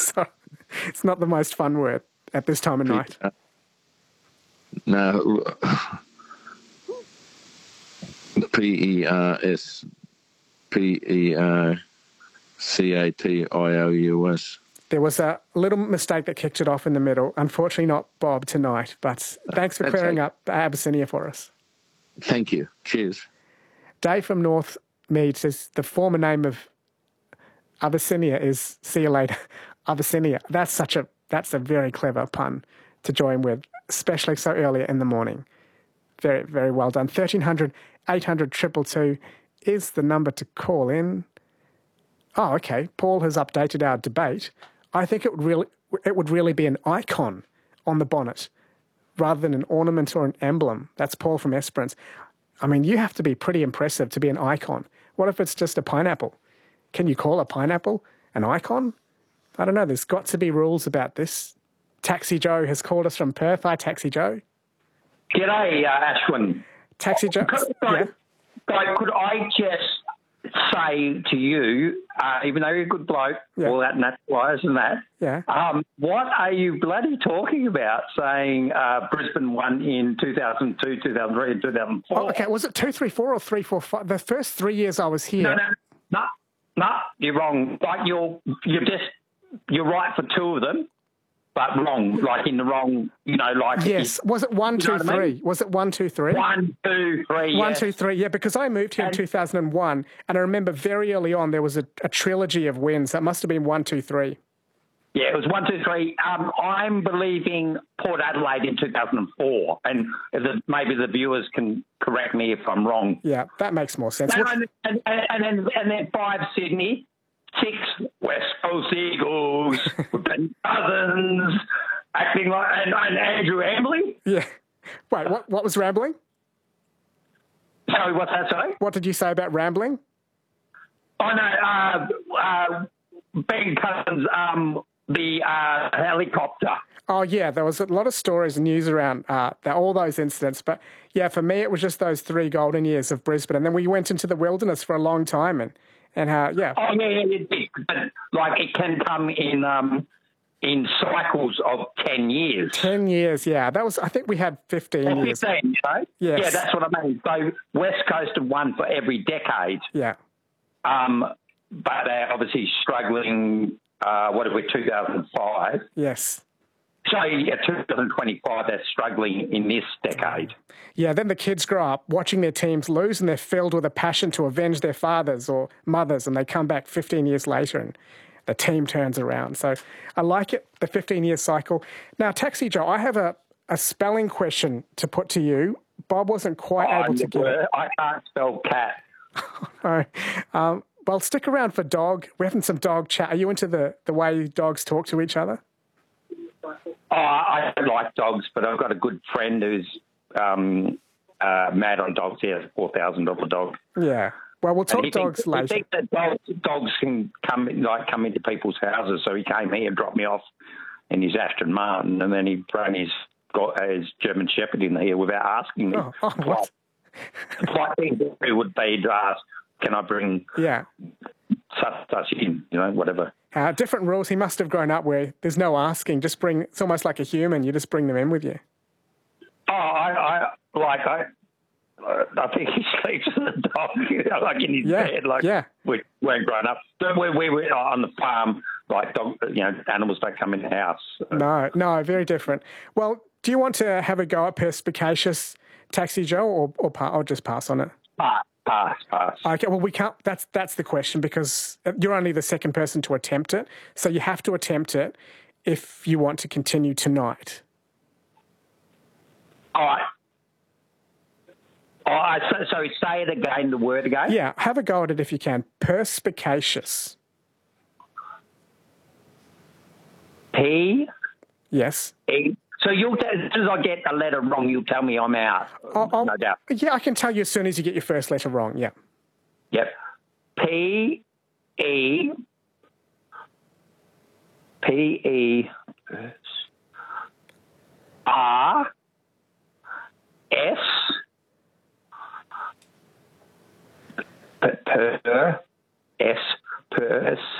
So it's not the most fun word at this time of night. No. Perspecatious. There was a little mistake that kicked it off in the middle. Unfortunately, not Bob tonight, but thanks for clearing up Abyssinia for us. Thank you. Cheers. Dave from North Mead says the former name of Abyssinia is see you later, Abyssinia. That's a very clever pun to join with, especially so early in the morning. Very, very well done. 1300 800 222 is the number to call in. Oh, okay. Paul has updated our debate. I think it would really be an icon on the bonnet rather than an ornament or an emblem. That's Paul from Esperance. I mean, you have to be pretty impressive to be an icon. What if it's just a pineapple? Can you call a pineapple an icon? I don't know. There's got to be rules about this. Taxi Joe has called us from Perth. Hi, Taxi Joe. G'day, Ashwin. Taxi Joe. Yeah. Could I just say to you, even though you're a good bloke, all that naturalised and that, what are you bloody talking about saying Brisbane won in 2002, 2003 and 2004? Oh, okay, was it 2-3-4 or 3-4-5? The first 3 years I was here. No, you're wrong. Like you're right for two of them, but wrong, like in the wrong, like... Yes. Was it 1, 2, 3? I mean? Was it 1, 2, 3? 1, 2, 3, 1, 2, 3, yeah, because I moved here in 2001, and I remember very early on there was a trilogy of wins. That must have been 1, 2, 3. Yeah, it was 1, 2, 3. I'm believing Port Adelaide in 2004, and maybe the viewers can correct me if I'm wrong. Yeah, that makes more sense. And then 5 Sydney, 6 West Coast Eagles, with Ben Cousins acting like and Andrew Ambley. Yeah. Wait, what was Rambling? Sorry, what's that? Sorry. What did you say about Rambling? Oh no, Ben Cousins, the helicopter. Oh yeah, there was a lot of stories and news around all those incidents. But yeah, for me it was just those 3 golden years of Brisbane, and then we went into the wilderness for a long time and how, yeah. Oh, yeah, it did. But, like, it can come in cycles of 10 years. 10 years, yeah. That was, I think we had 15 years. 15, Yes. Yeah, that's what I mean. So West Coast have won for every decade. Yeah. But they're obviously struggling, 2005? Yes. So, 2025, they're struggling in this decade. Yeah, then the kids grow up watching their teams lose and they're filled with a passion to avenge their fathers or mothers, and they come back 15 years later and the team turns around. So I like it, the 15-year cycle. Now, Taxi Joe, I have a spelling question to put to you. Bob wasn't quite able to get it. I can't spell cat. No. Well, stick around for dog. We're having some dog chat. Are you into the way dogs talk to each other? Oh, I don't like dogs, but I've got a good friend who's mad on dogs. He has a $4,000 dog. Yeah. Well, we'll talk dogs later. I think that dogs can come into people's houses. So he came here and dropped me off in his Aston Martin, and then he brought his German Shepherd in here without asking me. Oh, what? The polite thing would be to ask, can I bring such in, whatever. Different rules. He must have grown up where there's no asking. It's almost like a human. You just bring them in with you. Oh, I think he sleeps with the dog, like in his bed. We weren't grown up. We were on the farm, like dog, animals don't come in the house. No, very different. Well, do you want to have a go at Perspicacious, Taxi Joe, or just pass on it? Pass. Okay, well, we can't. That's the question, because you're only the second person to attempt it. So you have to attempt it if you want to continue tonight. All right. So say it again, the word again? Yeah, have a go at it if you can. Perspicacious. P? Yes. E? So as soon as I get a letter wrong, you'll tell me I'm out. No doubt. Yeah, I can tell you as soon as you get your first letter wrong, yeah. Yep. P, E, R, S, pers,